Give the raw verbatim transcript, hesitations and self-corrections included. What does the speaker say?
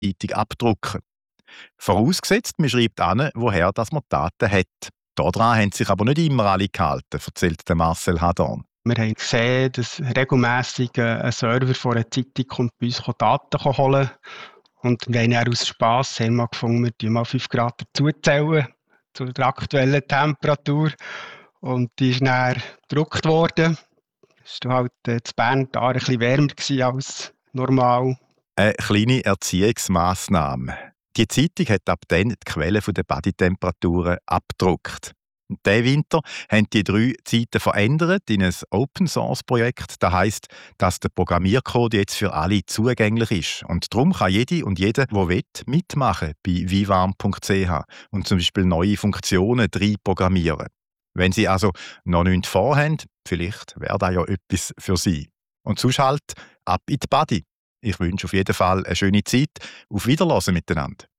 Zeitung abdrucken. Vorausgesetzt, man schreibt an, woher das man Daten hat. Daran haben sich aber nicht immer alle gehalten, erzählt Marcel Hadorn. Wir haben gesehen, dass regelmässig ein Server von einer Zeitung kommt, bei uns Daten holen kann. Und wir haben dann aus Spass haben wir gefunden, wir mal fünf Grad dazuzählen zu der aktuellen Temperatur. Und die ist dann gedruckt worden. Es war halt in Bern da ein bisschen wärmer als normal. Eine kleine Erziehungsmassnahme. Die Zeitung hat ab dann die Quellen der Bodytemperaturen abgedruckt. Diesen Winter haben die drei Zeiten verändert in ein Open-Source-Projekt. Das heisst, dass der Programmiercode jetzt für alle zugänglich ist. Und darum kann jede und jeder, der will, mitmachen bei vivarm punkt c h und zum Beispiel neue Funktionen reinprogrammieren. Wenn Sie also noch nichts vorhaben, vielleicht wäre das ja etwas für Sie. Und sonst halt ab in die Body. Ich wünsche auf jeden Fall eine schöne Zeit. Auf Wiederhören miteinander.